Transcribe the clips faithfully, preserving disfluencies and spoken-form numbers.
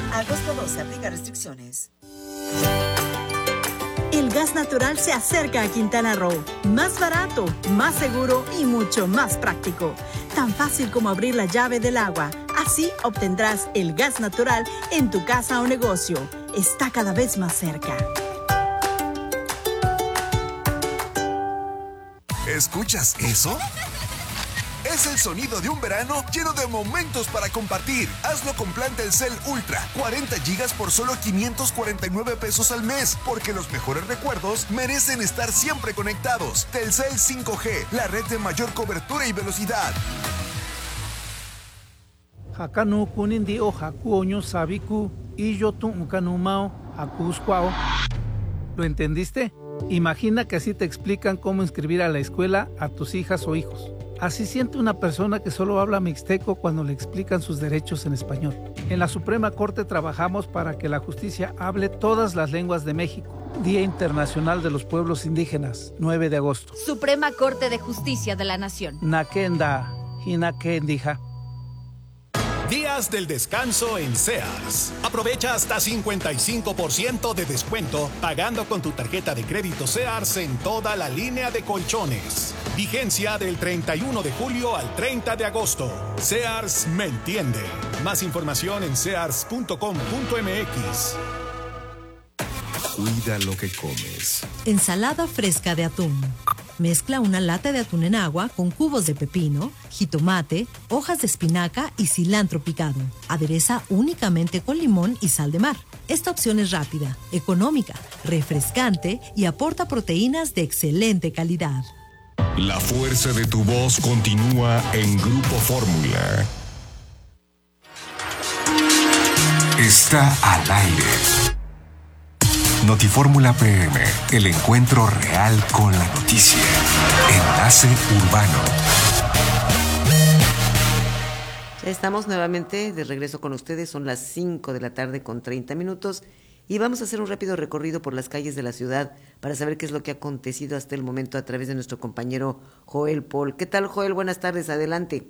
Agosto doce, aplica restricciones. El gas natural se acerca a Quintana Roo. Más barato, más seguro y mucho más práctico. Tan fácil como abrir la llave del agua. Así obtendrás el gas natural en tu casa o negocio. Está cada vez más cerca. ¿Escuchas eso? Es el sonido de un verano lleno de momentos para compartir. Hazlo con plan Telcel Ultra. cuarenta gigas por solo quinientos cuarenta y nueve pesos al mes. Porque los mejores recuerdos merecen estar siempre conectados. Telcel cinco G, la red de mayor cobertura y velocidad. Hakanu kunindi o hakuoño sabiku y yo tu ukanumao hakuskwao. ¿Lo entendiste? Imagina que así te explican cómo inscribir a la escuela a tus hijas o hijos. Así siente una persona que solo habla mixteco cuando le explican sus derechos en español. En la Suprema Corte trabajamos para que la justicia hable todas las lenguas de México. Día Internacional de los Pueblos Indígenas, nueve de agosto. Suprema Corte de Justicia de la Nación. Nakenda, hinakendija. Días del descanso en Sears. Aprovecha hasta cincuenta y cinco por ciento de descuento pagando con tu tarjeta de crédito Sears en toda la línea de colchones. Vigencia del treinta y uno de julio al treinta de agosto. Sears me entiende. Más información en sears punto com punto m x. Cuida lo que comes. Ensalada fresca de atún. Mezcla una lata de atún en agua con cubos de pepino, jitomate, hojas de espinaca y cilantro picado. Adereza únicamente con limón y sal de mar. Esta opción es rápida, económica, refrescante y aporta proteínas de excelente calidad. La fuerza de tu voz continúa en Grupo Fórmula. Está al aire. Notifórmula P M, el encuentro real con la noticia. Enlace Urbano. Ya estamos nuevamente de regreso con ustedes, son las cinco de la tarde con treinta minutos y vamos a hacer un rápido recorrido por las calles de la ciudad para saber qué es lo que ha acontecido hasta el momento a través de nuestro compañero Joel Paul. ¿Qué tal, Joel? Buenas tardes, adelante.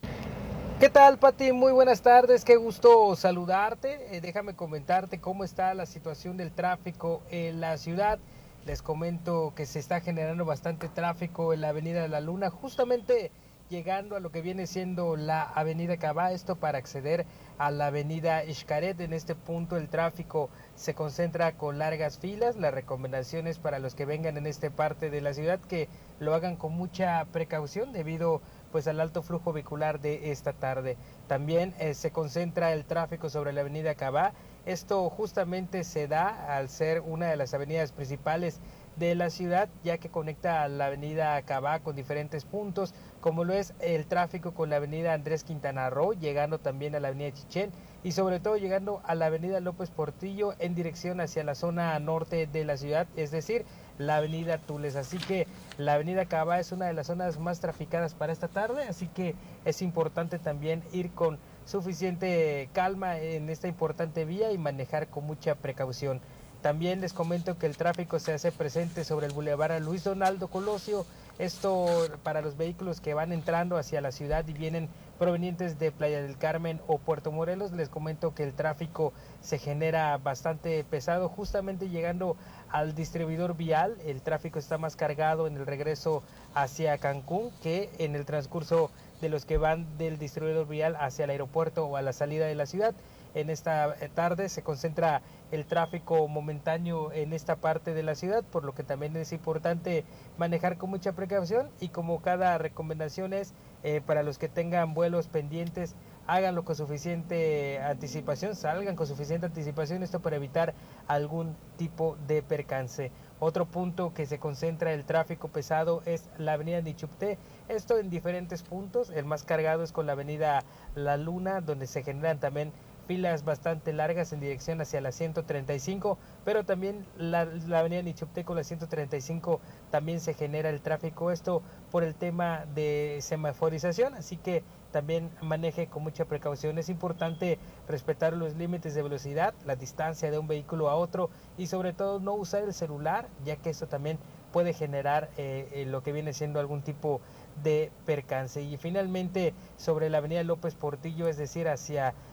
¿Qué tal, Pati? Muy buenas tardes, qué gusto saludarte. Eh, déjame comentarte cómo está la situación del tráfico en la ciudad. Les comento que se está generando bastante tráfico en la Avenida de la Luna, justamente llegando a lo que viene siendo la Avenida Cabá, esto para acceder a la Avenida Xcaret. En este punto el tráfico se concentra con largas filas. La recomendación es para los que vengan en esta parte de la ciudad que lo hagan con mucha precaución debido pues al alto flujo vehicular de esta tarde. También eh, se concentra el tráfico sobre la Avenida Cabá. Esto justamente se da al ser una de las avenidas principales de la ciudad, ya que conecta a la Avenida Cabá con diferentes puntos, como lo es el tráfico con la Avenida Andrés Quintana Roo, llegando también a la Avenida Chichén y sobre todo llegando a la Avenida López Portillo en dirección hacia la zona norte de la ciudad, es decir, la Avenida Tules. Así que la Avenida Cabá es una de las zonas más traficadas para esta tarde, así que es importante también ir con suficiente calma en esta importante vía y manejar con mucha precaución. También les comento que el tráfico se hace presente sobre el Boulevard Luis Donaldo Colosio, esto para los vehículos que van entrando hacia la ciudad y vienen provenientes de Playa del Carmen o Puerto Morelos. Les comento que el tráfico se genera bastante pesado, justamente llegando al distribuidor vial. El tráfico está más cargado en el regreso hacia Cancún que en el transcurso de los que van del distribuidor vial hacia el aeropuerto o a la salida de la ciudad. En esta tarde se concentra el tráfico momentáneo en esta parte de la ciudad, por lo que también es importante manejar con mucha precaución y como cada recomendación es eh, para los que tengan vuelos pendientes, háganlo con suficiente anticipación, salgan con suficiente anticipación, esto para evitar algún tipo de percance. Otro punto que se concentra el tráfico pesado es la avenida Nichupté, esto en diferentes puntos. El más cargado es con la avenida La Luna, donde se generan también filas bastante largas en dirección hacia la ciento treinta y cinco, pero también la, la avenida Nichupté con la ciento treinta y cinco también se genera el tráfico, esto por el tema de semaforización, así que también maneje con mucha precaución. Es importante respetar los límites de velocidad, la distancia de un vehículo a otro y sobre todo no usar el celular, ya que eso también puede generar eh, eh, lo que viene siendo algún tipo de percance. Y finalmente sobre la avenida López Portillo, es decir, hacia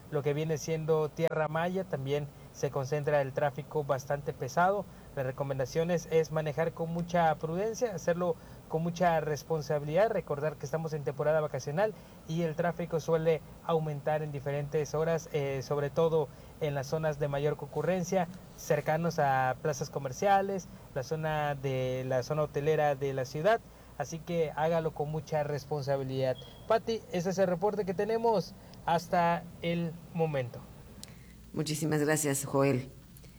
lo que viene siendo Tierra Maya, también se concentra el tráfico bastante pesado. Las recomendaciones es manejar con mucha prudencia, hacerlo con mucha responsabilidad, recordar que estamos en temporada vacacional y el tráfico suele aumentar en diferentes horas, eh, sobre todo en las zonas de mayor concurrencia, cercanos a plazas comerciales, la zona de la zona hotelera de la ciudad, así que hágalo con mucha responsabilidad. Pati, ese es el reporte que tenemos hasta el momento. Muchísimas gracias, Joel.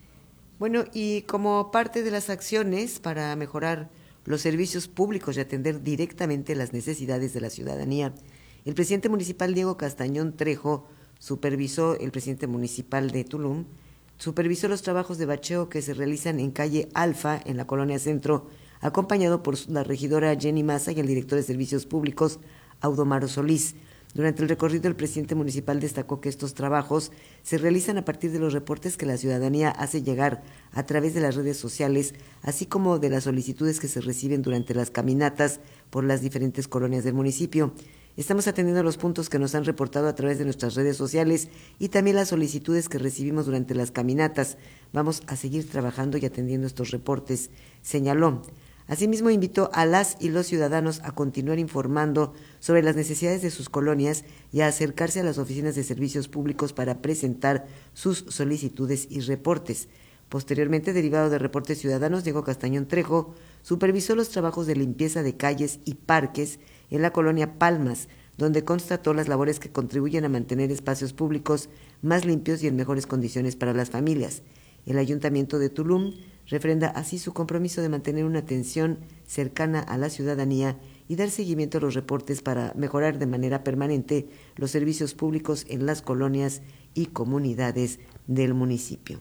Bueno, y como parte de las acciones para mejorar los servicios públicos y atender directamente las necesidades de la ciudadanía, el presidente municipal Diego Castañón Trejo supervisó, el presidente municipal de Tulum, supervisó los trabajos de bacheo que se realizan en calle Alfa, en la colonia Centro, acompañado por la regidora Jenny Maza y el director de Servicios Públicos, Audomaro Solís. Durante el recorrido, el presidente municipal destacó que estos trabajos se realizan a partir de los reportes que la ciudadanía hace llegar a través de las redes sociales, así como de las solicitudes que se reciben durante las caminatas por las diferentes colonias del municipio. Estamos atendiendo los puntos que nos han reportado a través de nuestras redes sociales y también las solicitudes que recibimos durante las caminatas. Vamos a seguir trabajando y atendiendo estos reportes, señaló. Asimismo, invitó a las y los ciudadanos a continuar informando sobre las necesidades de sus colonias y a acercarse a las oficinas de servicios públicos para presentar sus solicitudes y reportes. Posteriormente, derivado de reportes ciudadanos, Diego Castañón Trejo supervisó los trabajos de limpieza de calles y parques en la colonia Palmas, donde constató las labores que contribuyen a mantener espacios públicos más limpios y en mejores condiciones para las familias. El Ayuntamiento de Tulum refrenda así su compromiso de mantener una atención cercana a la ciudadanía y dar seguimiento a los reportes para mejorar de manera permanente los servicios públicos en las colonias y comunidades del municipio.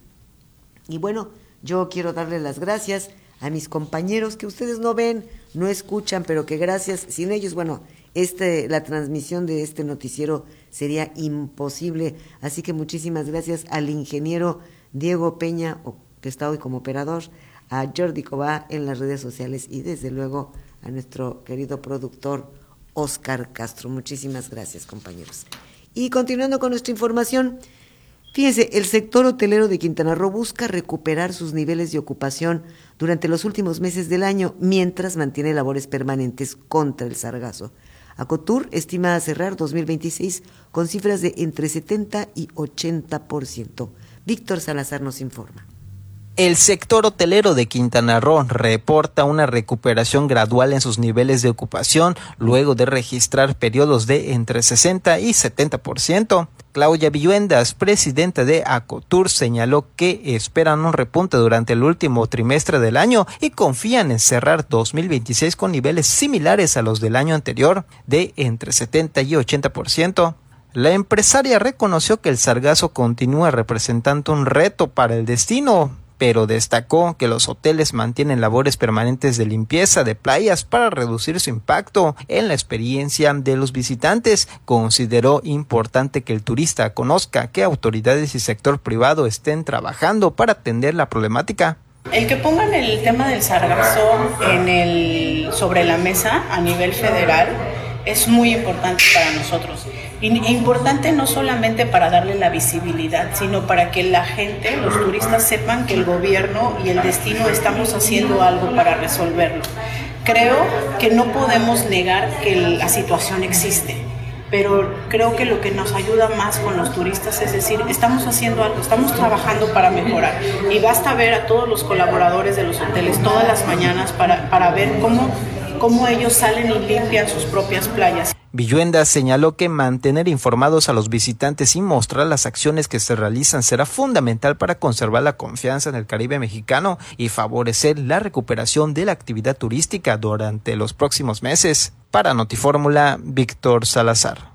Y bueno, yo quiero darle las gracias a mis compañeros que ustedes no ven, no escuchan, pero que gracias, sin ellos, bueno, este, la transmisión de este noticiero sería imposible. Así que muchísimas gracias al ingeniero Diego Peña, que está hoy como operador, a Jordi Cobá en las redes sociales y desde luego a nuestro querido productor Oscar Castro. Muchísimas gracias, compañeros. Y continuando con nuestra información, fíjense, el sector hotelero de Quintana Roo busca recuperar sus niveles de ocupación durante los últimos meses del año, mientras mantiene labores permanentes contra el sargazo. Acotur estima cerrar dos mil veintiséis con cifras de entre setenta y ochenta por ciento. Víctor Salazar nos informa. El sector hotelero de Quintana Roo reporta una recuperación gradual en sus niveles de ocupación luego de registrar periodos de entre sesenta y setenta por ciento. Claudia Villuendas, presidenta de Acotur, señaló que esperan un repunte durante el último trimestre del año y confían en cerrar dos mil veintiséis con niveles similares a los del año anterior, de entre setenta y ochenta por ciento. La empresaria reconoció que el sargazo continúa representando un reto para el destino, pero destacó que los hoteles mantienen labores permanentes de limpieza de playas para reducir su impacto en la experiencia de los visitantes. Consideró importante que el turista conozca que autoridades y sector privado estén trabajando para atender la problemática. El que pongan el tema del sargazo en el, sobre la mesa a nivel federal es muy importante para nosotros. Importante no solamente para darle la visibilidad, sino para que la gente, los turistas, sepan que el gobierno y el destino estamos haciendo algo para resolverlo. Creo que no podemos negar que la situación existe, pero creo que lo que nos ayuda más con los turistas es decir, estamos haciendo algo, estamos trabajando para mejorar. Y basta ver a todos los colaboradores de los hoteles todas las mañanas para, para ver cómo, cómo ellos salen y limpian sus propias playas. Villuenda señaló que mantener informados a los visitantes y mostrar las acciones que se realizan será fundamental para conservar la confianza en el Caribe mexicano y favorecer la recuperación de la actividad turística durante los próximos meses. Para Notifórmula, Víctor Salazar.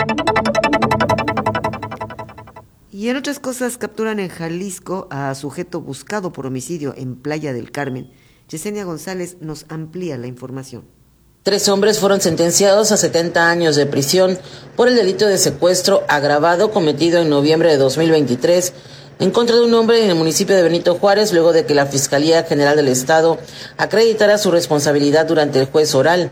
Y en otras cosas, capturan en Jalisco a sujeto buscado por homicidio en Playa del Carmen. Yesenia González nos amplía la información. Tres hombres fueron sentenciados a setenta años de prisión por el delito de secuestro agravado cometido en noviembre de dos mil veintitrés en contra de un hombre en el municipio de Benito Juárez, luego de que la Fiscalía General del Estado acreditara su responsabilidad durante el juez oral.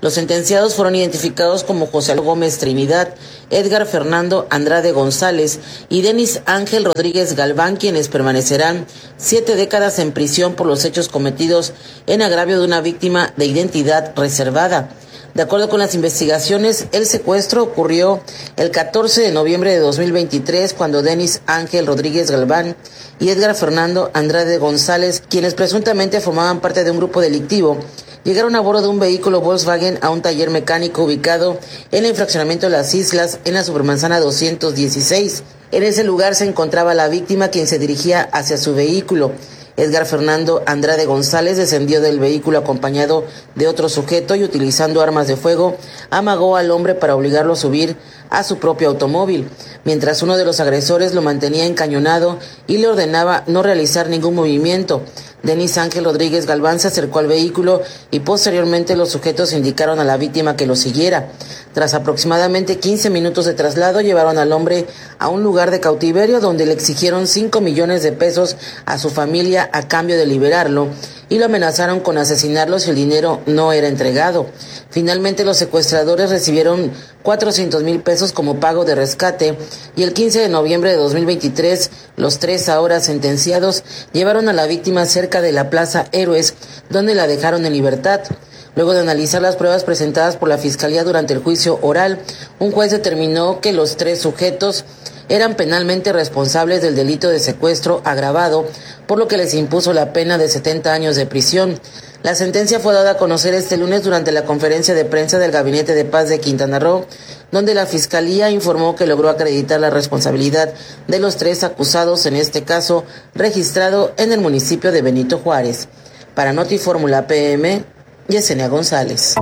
Los sentenciados fueron identificados como José Gómez Trinidad, Edgar Fernando Andrade González y Denis Ángel Rodríguez Galván, quienes permanecerán siete décadas en prisión por los hechos cometidos en agravio de una víctima de identidad reservada. De acuerdo con las investigaciones, el secuestro ocurrió el catorce de noviembre de dos mil veintitrés, cuando Denis Ángel Rodríguez Galván y Edgar Fernando Andrade González, quienes presuntamente formaban parte de un grupo delictivo, llegaron a bordo de un vehículo Volkswagen a un taller mecánico ubicado en el fraccionamiento de Las Islas, en la Supermanzana doscientos dieciséis. En ese lugar se encontraba la víctima, quien se dirigía hacia su vehículo. Edgar Fernando Andrade González descendió del vehículo acompañado de otro sujeto y, utilizando armas de fuego, amagó al hombre para obligarlo a subir a su propio automóvil, mientras uno de los agresores lo mantenía encañonado y le ordenaba no realizar ningún movimiento. Denis Ángel Rodríguez Galván se acercó al vehículo y posteriormente los sujetos indicaron a la víctima que lo siguiera. Tras aproximadamente quince minutos de traslado, llevaron al hombre a un lugar de cautiverio donde le exigieron cinco millones de pesos a su familia a cambio de liberarlo y lo amenazaron con asesinarlo si el dinero no era entregado. Finalmente, los secuestradores recibieron cuatrocientos mil pesos como pago de rescate y el quince de noviembre de dos mil veintitrés, los tres ahora sentenciados llevaron a la víctima cerca de la Plaza Héroes, donde la dejaron en libertad. Luego de analizar las pruebas presentadas por la Fiscalía durante el juicio oral, un juez determinó que los tres sujetos eran penalmente responsables del delito de secuestro agravado, por lo que les impuso la pena de setenta años de prisión. La sentencia fue dada a conocer este lunes durante la conferencia de prensa del Gabinete de Paz de Quintana Roo, donde la Fiscalía informó que logró acreditar la responsabilidad de los tres acusados en este caso registrado en el municipio de Benito Juárez. Para Notifórmula P M, Yesenia González.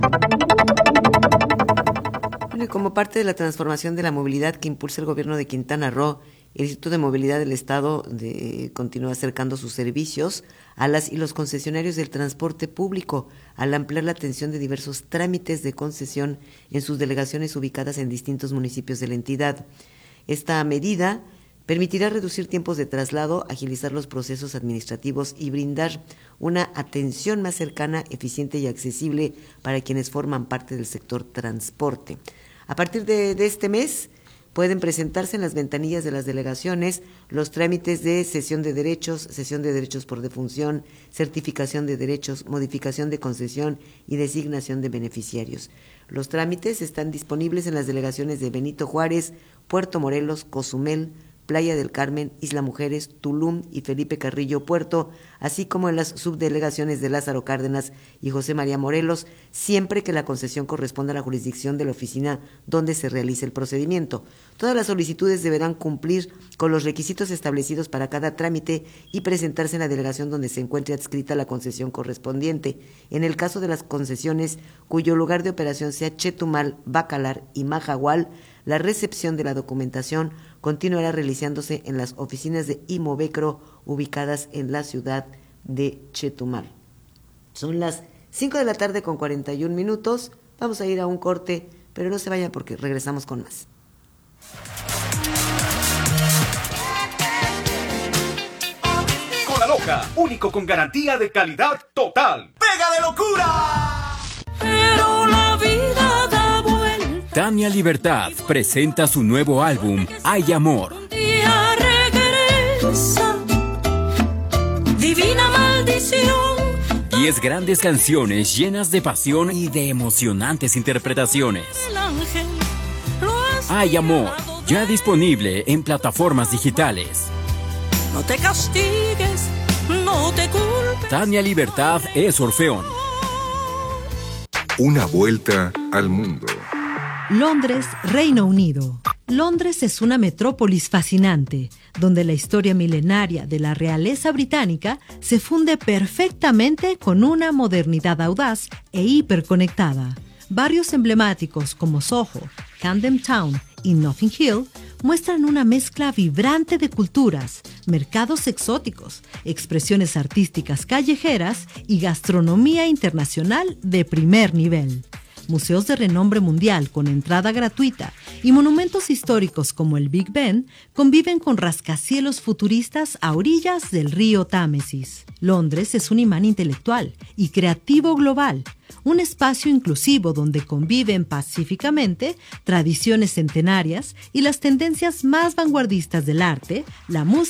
Bueno, y como parte de la transformación de la movilidad que impulsa el gobierno de Quintana Roo, el Instituto de Movilidad del Estado de, continúa acercando sus servicios a las y los concesionarios del transporte público al ampliar la atención de diversos trámites de concesión en sus delegaciones ubicadas en distintos municipios de la entidad. Esta medida permitirá reducir tiempos de traslado, agilizar los procesos administrativos y brindar una atención más cercana, eficiente y accesible para quienes forman parte del sector transporte. A partir de, de este mes, pueden presentarse en las ventanillas de las delegaciones los trámites de cesión de derechos, cesión de derechos por defunción, certificación de derechos, modificación de concesión y designación de beneficiarios. Los trámites están disponibles en las delegaciones de Benito Juárez, Puerto Morelos, Cozumel, Playa del Carmen, Isla Mujeres, Tulum y Felipe Carrillo Puerto, así como en las subdelegaciones de Lázaro Cárdenas y José María Morelos, siempre que la concesión corresponda a la jurisdicción de la oficina donde se realice el procedimiento. Todas las solicitudes deberán cumplir con los requisitos establecidos para cada trámite y presentarse en la delegación donde se encuentre adscrita la concesión correspondiente. En el caso de las concesiones cuyo lugar de operación sea Chetumal, Bacalar y Majahual, la recepción de la documentación continuará realizándose en las oficinas de Imovecro ubicadas en la ciudad de Chetumal. Son las cinco de la tarde con cuarenta y un minutos. Vamos a ir a un corte, pero no se vayan porque regresamos con más. Cola Loca, único con garantía de calidad total. ¡Pega de locura! Pero la vida da vuelta. Tania Libertad presenta su nuevo álbum, Hay Amor. Un día regresa, divina maldición. Diez grandes canciones llenas de pasión y de emocionantes interpretaciones. El ángel Hay Amor, ya disponible en plataformas digitales. No te castigues, no te culpes. Tania Libertad es Orfeón. Una vuelta al mundo. Londres, Reino Unido. Londres es una metrópolis fascinante, donde la historia milenaria de la realeza británica se funde perfectamente con una modernidad audaz e hiperconectada. Barrios emblemáticos como Soho, Camden Town y Notting Hill muestran una mezcla vibrante de culturas, mercados exóticos, expresiones artísticas callejeras y gastronomía internacional de primer nivel. museos de renombre mundial con entrada gratuita y monumentos históricos como el Big Ben conviven con rascacielos futuristas a orillas del río Támesis. Londres es un imán intelectual y creativo global, un espacio inclusivo donde conviven pacíficamente tradiciones centenarias y las tendencias más vanguardistas del arte, la música